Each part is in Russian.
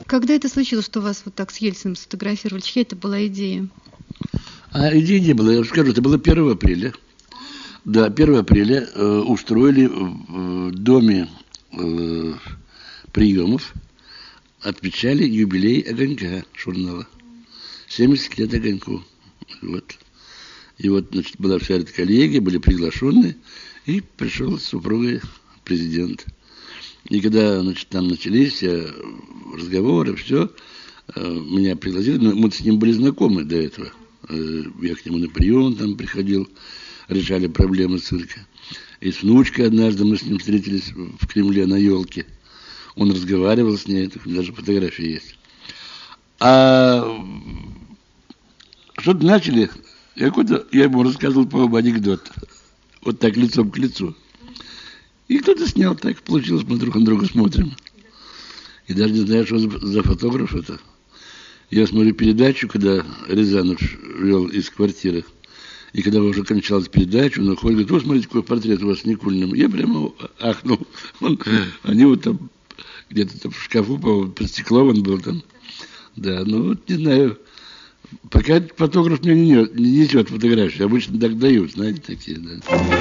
Когда это случилось, что вас вот так с Ельциным сфотографировали? Чья это была идея? Идеи не было, я вам скажу, это было 1 апреля. Да, 1 апреля устроили в доме приемов, отмечали юбилей «Огонька» журнала. 70 лет «Огоньку». Вот. И вот, значит, была вся эта коллегия, были приглашены, и пришел с супругой президент. И когда, значит, там начались разговоры, все, меня пригласили, мы с ним были знакомы до этого. Я к нему на прием там приходил, решали проблемы цирка. И с внучкой однажды мы с ним встретились в Кремле на елке. Он разговаривал с ней, даже фотографии есть. А что-то начали, я ему рассказывал, по-моему, анекдот. Вот так, лицом к лицу. И кто-то снял, так получилось, мы друг на друга смотрим. И даже не знаю, что за фотограф это. Я смотрю передачу, когда Рязанов вел из квартиры. И когда уже кончалась передача, он находит, говорит: вот смотрите, какой портрет у вас с Никулиным. Я прямо ахнул. Они вот там, где-то там в шкафу, по-моему, под стеклом он был там. Да, ну вот не знаю. Пока фотограф мне не несет фотографии. Обычно так дают, знаете, такие, да.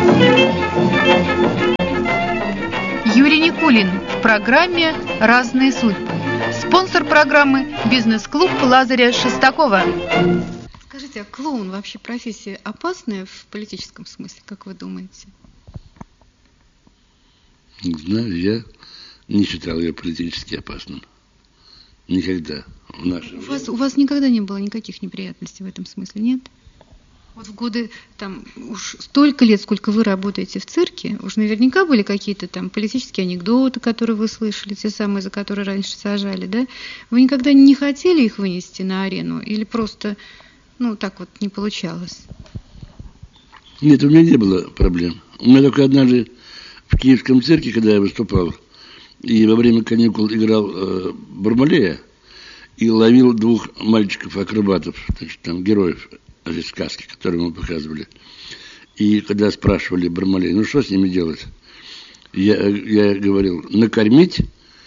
Юрий Никулин в программе «Разные судьбы». Спонсор программы – бизнес-клуб Лазаря Шестакова. Скажите, а клоун вообще профессия опасная в политическом смысле, как вы думаете? Не знаю, я не считал ее политически опасным. Никогда. У вас никогда не было никаких неприятностей в этом смысле, нет? Вот в годы, там, уж столько лет, сколько вы работаете в цирке, уж наверняка были какие-то там политические анекдоты, которые вы слышали, те самые, за которые раньше сажали, да? Вы никогда не хотели их вынести на арену или просто, так вот не получалось? Нет, у меня не было проблем. У меня только однажды в Киевском цирке, когда я выступал, и во время каникул играл Бармалея, и ловил 2 мальчиков-акробатов, значит, там, героев этой сказки, которые мы показывали. И когда спрашивали Бармалея, что с ними делать? Я говорил: накормить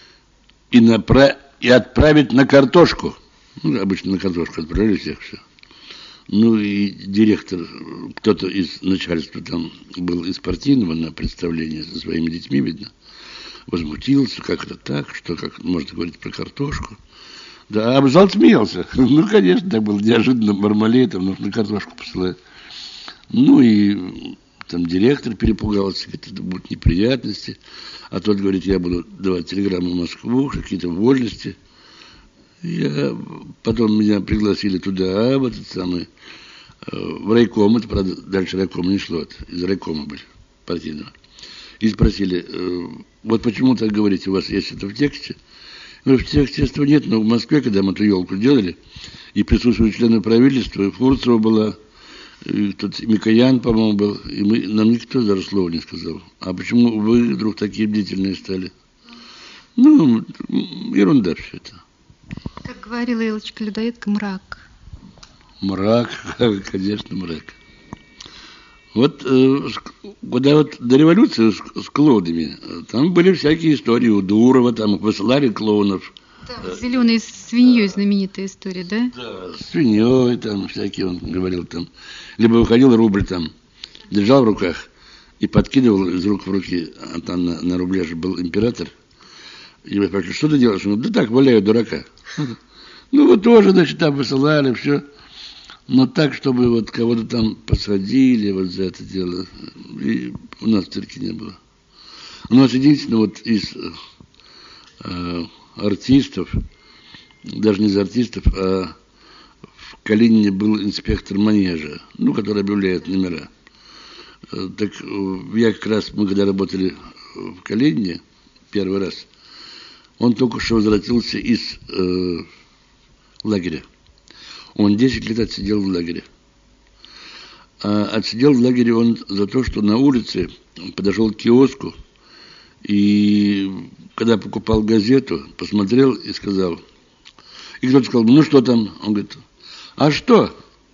и отправить на картошку. Обычно на картошку отправили всех, все. И директор, кто-то из начальства там был из партийного на представлении со своими детьми, видно, возмутился, как это так, что как можно говорить про картошку. Да, а зал смеялся. Конечно, так было неожиданно, Бармалей там на картошку посылает. И там директор перепугался, говорит: это будут неприятности. А тот говорит: я буду давать телеграмму в Москву, какие-то вольности. Потом меня пригласили туда, в этот самый, в райком, это, правда, дальше райкома не шло, из райкома были, партийного. И спросили: вот почему так говорите, у вас есть это в тексте? В тексте этого нет, но в Москве, когда мы эту елку делали, и присутствовали члены правительства, и Фурцева была, и тот Микоян, по-моему, был, и нам никто даже слова не сказал. А почему вы вдруг такие бдительные стали? Ерунда все это. Как говорила Элочка-людоедка, мрак. Мрак, конечно, мрак. Вот когда до революции с клоунами, там были всякие истории у Дурова, там высылали клоунов. Да, с зеленой свиньей знаменитая история, да? Да, с свиньей там всякие, он говорил там. Либо выходил рубль там, держал в руках и подкидывал из рук в руки, а там на рубле же был император. И я спрашиваю: что ты делаешь? Он говорит: да так, валяю дурака. Вот тоже, значит, там высылали, все. Но так, чтобы вот кого-то там посадили вот за это дело, и у нас в цирке не было. У нас единственное вот из артистов, даже не из артистов, а в Калинине был инспектор манежа, который объявляет номера. Так я как раз, мы когда работали в Калинине первый раз, он только что возвратился из лагеря. Он 10 лет отсидел в лагере. Отсидел в лагере он за то, что на улице подошел к киоску, и когда покупал газету, посмотрел и сказал, и кто-то сказал: что там? Он говорит: а что?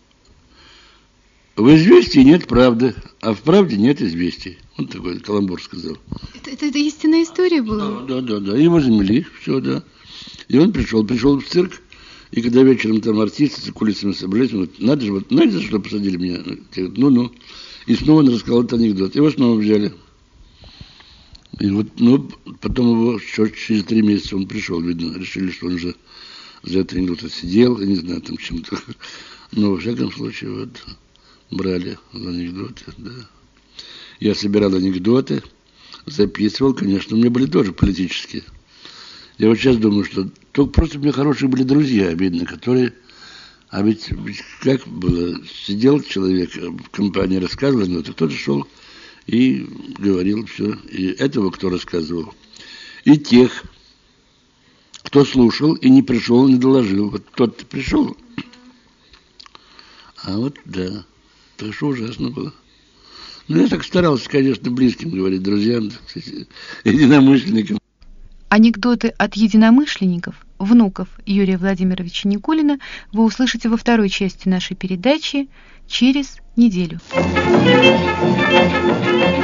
В «Известии» нет правды, а в «Правде» нет известий. Он такой каламбур сказал. Это истинная история была? Да. Его замели, все, да. И он пришел в цирк, и когда вечером там артисты с кулисами собрались, он говорит, надо же, вот знаете, за что посадили меня? Я говорю, ну-ну. И снова он рассказал этот анекдот. Его снова взяли. И вот, ну, потом его через 3 месяца он пришел, видно, решили, что он уже за этот анекдот отсидел, я не знаю, там чем-то. Но, во всяком случае, вот, брали за анекдоты, да. Я собирал анекдоты, записывал, конечно, у меня были тоже политические. Я вот сейчас думаю, что только просто у меня хорошие были друзья, обидно, которые... А ведь как было, сидел человек в компании, рассказывал, но кто-то шел и говорил все. И этого кто рассказывал. И тех, кто слушал и не пришел, не доложил. Вот тот пришел. А вот, да, так что ужасно было. Ну, я так старался, конечно, близким говорить, друзьям, так сказать, единомышленникам. Анекдоты от единомышленников, внуков Юрия Владимировича Никулина вы услышите во второй части нашей передачи через неделю.